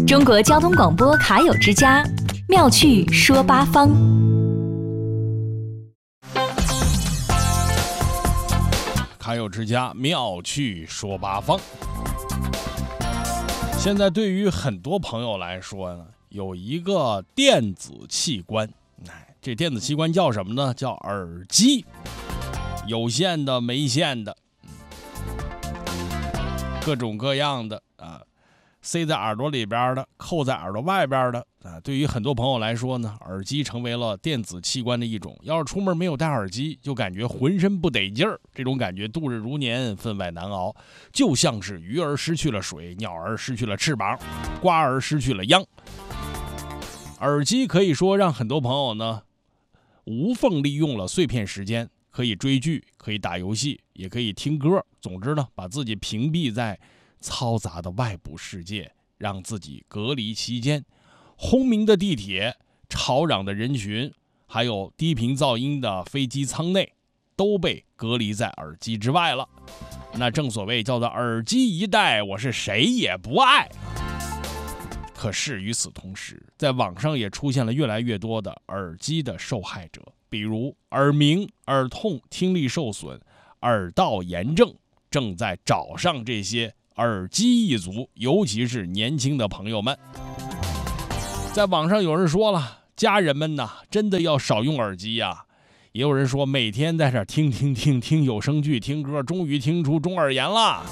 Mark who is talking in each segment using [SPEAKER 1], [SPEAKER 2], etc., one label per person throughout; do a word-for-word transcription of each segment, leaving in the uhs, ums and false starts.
[SPEAKER 1] 中国交通广播卡友之家，妙趣说八方。
[SPEAKER 2] 卡友之家，妙趣说八方。现在对于很多朋友来说呢，有一个电子器官，哎，这电子器官叫什么呢？叫耳机，有线的、没线的，各种各样的啊，塞在耳朵里边的，扣在耳朵外边的啊。对于很多朋友来说呢，耳机成为了电子器官的一种。要是出门没有戴耳机，就感觉浑身不得劲儿，这种感觉度日如年，分外难熬，就像是鱼儿失去了水，鸟儿失去了翅膀，瓜儿失去了秧。耳机可以说让很多朋友呢无缝利用了碎片时间，可以追剧，可以打游戏，也可以听歌，总之呢，把自己屏蔽在嘈杂的外部世界，让自己隔离其间。轰鸣的地铁、吵嚷的人群，还有低频噪音的飞机舱内，都被隔离在耳机之外了。那正所谓叫做耳机一戴，我是谁也不爱。可是与此同时，在网上也出现了越来越多的耳机的受害者，比如耳鸣、耳痛、听力受损、耳道炎症，正在找上这些耳机一族，尤其是年轻的朋友们。在网上有人说了，家人们呐，真的要少用耳机呀。也有人说，每天在这听听听听有声剧、听歌，终于听出中耳炎了。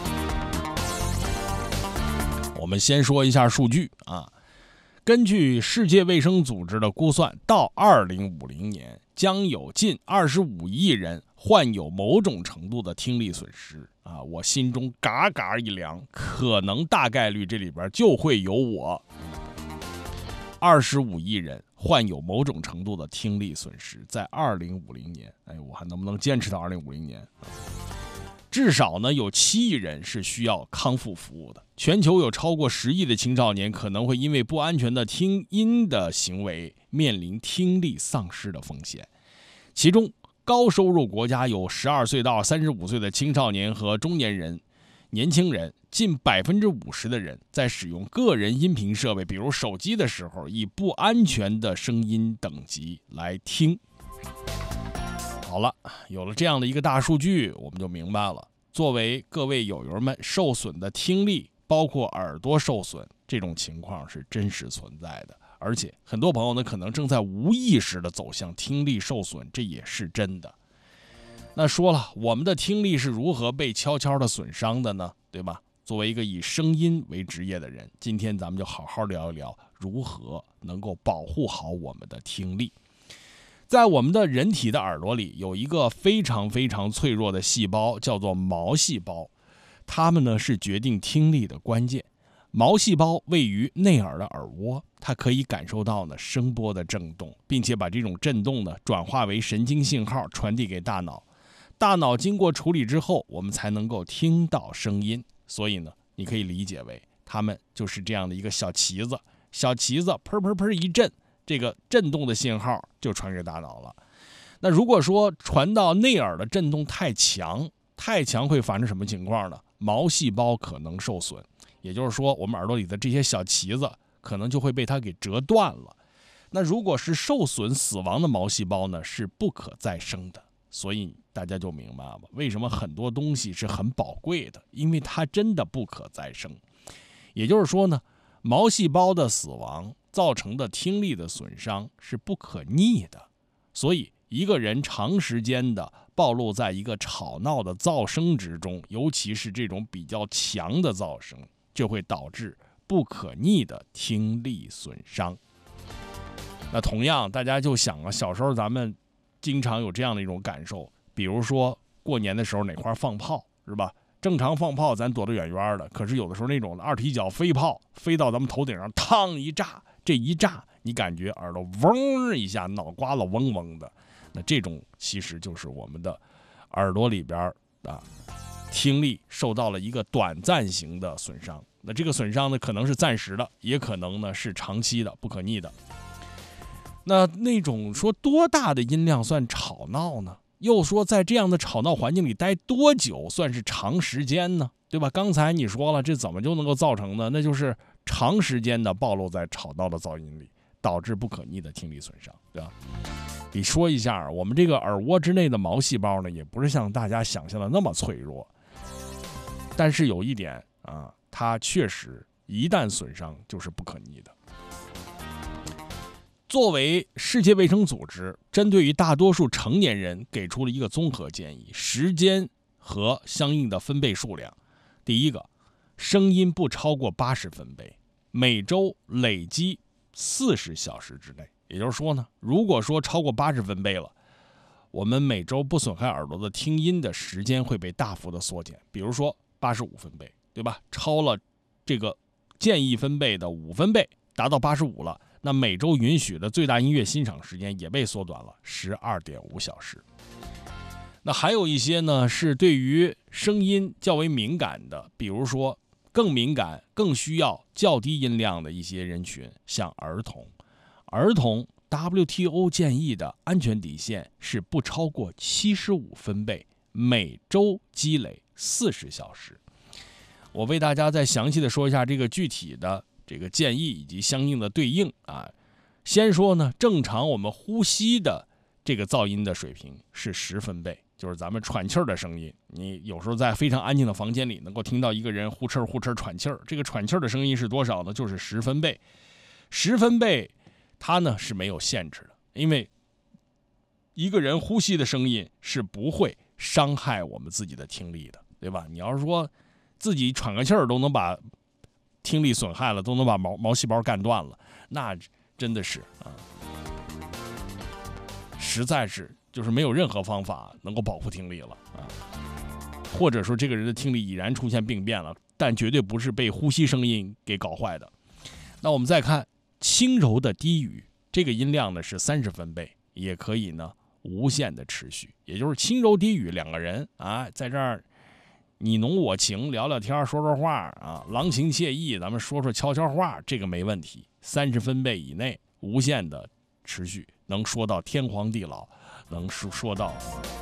[SPEAKER 2] 我们先说一下数据啊，根据世界卫生组织的估算，到二零五零年，将有近二十五亿人患有某种程度的听力损失啊。我心中嘎嘎一凉，可能大概率这里边就会有我。二十五亿人患有某种程度的听力损失，在二零五零年，哎，我还能不能坚持到二零五零年？至少呢，有七亿人是需要康复服务的。全球有超过十亿的青少年可能会因为不安全的听音的行为面临听力丧失的风险。其中，高收入国家有十二岁到三十五岁的青少年和中年人、年轻人，近百分之五十的人在使用个人音频设备，比如手机的时候，以不安全的声音等级来听。好了，有了这样的一个大数据，我们就明白了，作为各位友友们受损的听力，包括耳朵受损，这种情况是真实存在的。而且很多朋友呢，可能正在无意识的走向听力受损，这也是真的。那说了，我们的听力是如何被悄悄的损伤的呢？对吧？作为一个以声音为职业的人，今天咱们就好好聊一聊如何能够保护好我们的听力。在我们的人体的耳朵里，有一个非常非常脆弱的细胞，叫做毛细胞。它们呢是决定听力的关键。毛细胞位于内耳的耳蜗，它可以感受到呢声波的振动，并且把这种振动呢转化为神经信号，传递给大脑。大脑经过处理之后，我们才能够听到声音。所以呢，你可以理解为它们就是这样的一个小旗子，小旗子砰砰砰一震，这个震动的信号就传给大脑了。那如果说传到内耳的震动太强，太强会发生什么情况呢？毛细胞可能受损，也就是说，我们耳朵里的这些小旗子可能就会被它给折断了。那如果是受损死亡的毛细胞呢，是不可再生的。所以大家就明白了，为什么很多东西是很宝贵的，因为它真的不可再生。也就是说呢，毛细胞的死亡造成的听力的损伤是不可逆的。所以一个人长时间的暴露在一个吵闹的噪声之中，尤其是这种比较强的噪声，就会导致不可逆的听力损伤。那同样大家就想啊，小时候咱们经常有这样的一种感受，比如说过年的时候哪块放炮，是吧？正常放炮咱躲得远远的，可是有的时候那种二踢脚飞炮飞到咱们头顶上，嘡一炸，这一炸你感觉耳朵嗡一下，脑瓜子嗡嗡的，那这种其实就是我们的耳朵里边啊听力受到了一个短暂型的损伤。那这个损伤呢，可能是暂时的，也可能呢是长期的，不可逆的。那那种说多大的音量算吵闹呢？ 又说在这样的吵闹环境里待多久算是长时间呢？对吧？刚才你说了，这怎么就能够造成呢？那就是长时间的暴露在吵闹的噪音里，导致不可逆的听力损伤，对吧？得说一下，我们这个耳蜗之内的毛细胞呢，也不是像大家想象的那么脆弱，但是有一点啊，它确实一旦损伤就是不可逆的。作为世界卫生组织针对于大多数成年人给出了一个综合建议，时间和相应的分贝数量。第一个，声音不超过八十分贝，每周累积四十小时之内。也就是说呢，如果说超过八十分贝了，我们每周不损害耳朵的听音的时间会被大幅的缩减。比如说八十五分贝，对吧？超了这个建议分贝的五分贝，达到八十五了，那每周允许的最大音乐欣赏时间也被缩短了十二点五小时。那还有一些呢，是对于声音较为敏感的，比如说更敏感、更需要较低音量的一些人群，像儿童。儿童 W T O 建议的安全底线是不超过七十五分贝，每周积累四十小时。我为大家再详细的说一下这个具体的这个建议以及相应的对应啊。先说呢，正常我们呼吸的这个噪音的水平是十分贝，就是咱们喘气儿的声音。你有时候在非常安静的房间里能够听到一个人呼哧呼哧喘气儿，这个喘气儿的声音是多少呢？就是十分贝。十分贝它呢是没有限制的，因为一个人呼吸的声音是不会伤害我们自己的听力的，对吧？你要是说自己喘个气儿都能把听力损害了，都能把毛毛细胞干断了，那真的是啊，实在是就是没有任何方法能够保护听力了啊。或者说这个人的听力已然出现病变了，但绝对不是被呼吸声音给搞坏的。那我们再看轻柔的低语，这个音量呢是三十分贝，也可以呢无限的持续。也就是轻柔低语，两个人啊在这儿你侬我情，聊聊天，说说话啊，郎情妾意，咱们说说悄悄话，这个没问题。三十分贝以内，无限的持续，能说到天荒地老，能说说到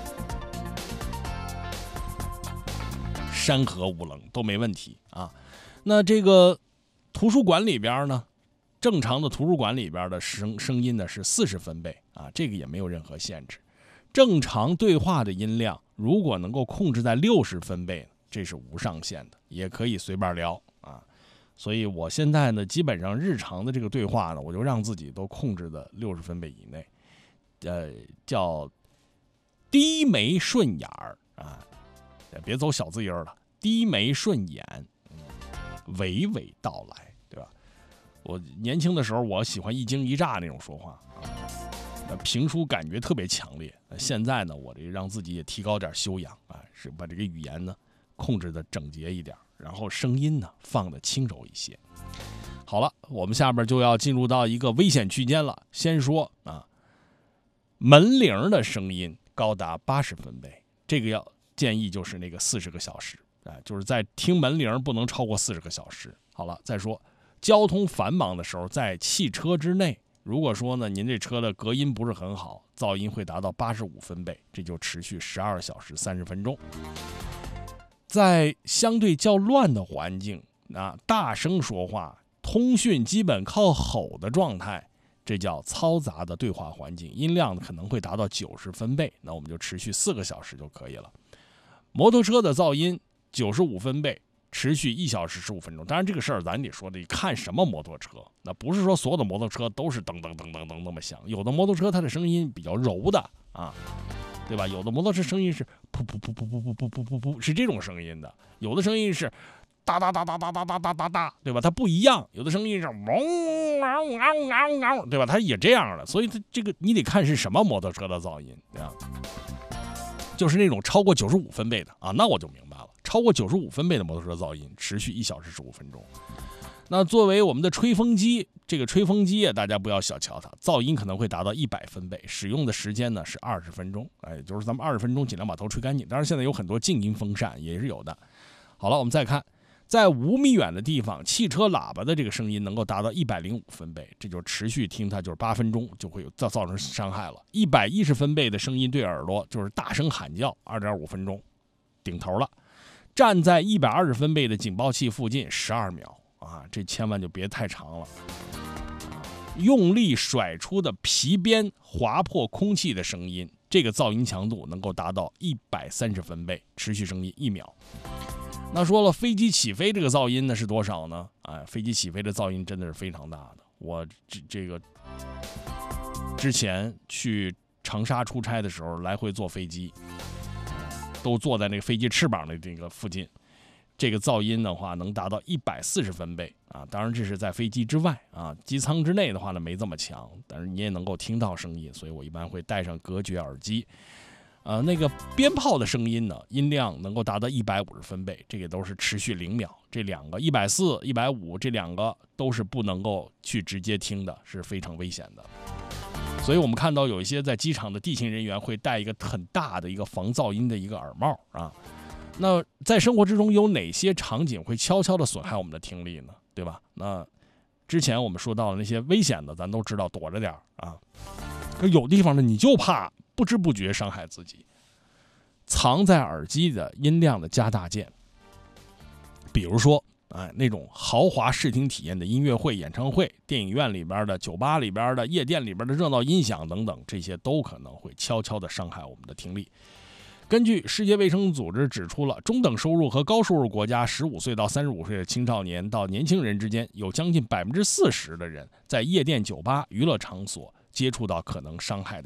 [SPEAKER 2] 山河无棱都没问题啊。那这个图书馆里边呢，正常的图书馆里边的声声音呢是四十分贝啊，这个也没有任何限制。正常对话的音量如果能够控制在六十分贝，这是无上限的，也可以随便聊啊。所以我现在呢，基本上日常的这个对话呢，我就让自己都控制在六十分贝以内，呃，叫低眉顺眼儿啊，别走小字音了，低眉顺眼，嗯，娓娓道来，对吧？我年轻的时候，我喜欢一惊一乍那种说话啊。评书感觉特别强烈，现在呢，我这让自己也提高点修养啊，是把这个语言呢控制的整洁一点，然后声音呢放的轻柔一些。好了，我们下边就要进入到一个危险区间了。先说啊，门铃的声音高达八十分贝，这个要建议就是那个四十个小时啊，就是在听门铃不能超过四十个小时。好了，再说交通繁忙的时候，在汽车之内。如果说呢，您这车的隔音不是很好，噪音会达到八十五分贝，这就持续十二小时三十分钟。在相对较乱的环境，啊，大声说话，通讯基本靠吼的状态，这叫嘈杂的对话环境，音量可能会达到九十分贝，那我们就持续四个小时就可以了。摩托车的噪音九十五分贝。持续一小时十五分钟，当然这个事儿咱得说得看什么摩托车，那不是说所有的摩托车都是噔噔噔噔噔那么响，有的摩托车它的声音比较柔的啊，对吧？有的摩托车声音是噗噗噗噗噗噗噗噗噗噗，是这种声音的，有的声音是哒哒哒哒哒哒哒哒哒哒，对吧？它不一样，有的声音是嗡嗷嗷嗷嗷，对吧？它也这样的，所以它这个你得看是什么摩托车的噪音，对吧？就是那种超过九十五分贝的啊，那我就明白了。超过九十五分贝的摩托车噪音持续一小时十五分钟。那作为我们的吹风机，这个吹风机啊，大家不要小瞧它，噪音可能会达到一百分贝，使用的时间呢是二十分钟。哎，就是咱们二十分钟尽量把头吹干净。当然，现在有很多静音风扇也是有的。好了，我们再看在五米远的地方，汽车喇叭的这个声音能够达到一百零五分贝，这就持续听它就是八分钟就会有造造成伤害了。一百一十分贝的声音对耳朵就是大声喊叫，二点五分钟顶头了。站在一百二十分贝的警报器附近十二秒啊，这千万就别太长了。用力甩出的皮鞭划破空气的声音，这个噪音强度能够达到一百三十分贝，持续声音一秒。那说了，飞机起飞这个噪音呢是多少呢？哎，飞机起飞的噪音真的是非常大的。我这这个之前去长沙出差的时候，来回坐飞机，都坐在那个飞机翅膀的这个附近，这个噪音的话能达到一百四十分贝啊。当然这是在飞机之外啊，机舱之内的话呢没这么强，但是你也能够听到声音，所以我一般会戴上隔绝耳机。呃，那个鞭炮的声音呢，音量能够达到一百五十分贝，这个都是持续零秒。这两个一百四十、一百五十这两个都是不能够去直接听的，是非常危险的。所以我们看到有一些在机场的地勤人员会戴一个很大的一个防噪音的一个耳帽啊。那在生活之中有哪些场景会悄悄地损害我们的听力呢？对吧？那之前我们说到的那些危险的，咱都知道躲着点啊。可有地方呢，你就怕不知不觉伤害自己。藏在耳机的音量的加大键，比如说，哎，那种豪华视听体验的音乐会、演唱会、电影院里边的、酒吧里边的、夜店里边的热闹音响等等，这些都可能会悄悄地伤害我们的听力。根据世界卫生组织指出了，中等收入和高收入国家十五岁到三十五岁的青少年到年轻人之间，有将近百分之四十的人在夜店、酒吧、娱乐场所接触到可能伤害的